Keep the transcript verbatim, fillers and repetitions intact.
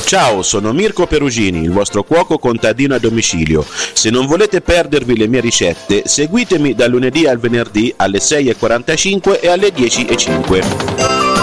Ciao, sono Mirko Perugini, il vostro cuoco contadino a domicilio. Se non volete perdervi le mie ricette, seguitemi dal lunedì al venerdì alle sei e quarantacinque e alle dieci e cinque.